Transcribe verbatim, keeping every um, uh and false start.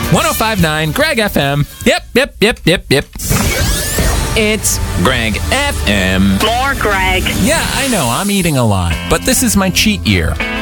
one oh five point nine Greg F M. Yep, yep, yep, yep, yep. It's Greg F M. More Greg. Yeah, I know, I'm eating a lot, but this is my cheat year.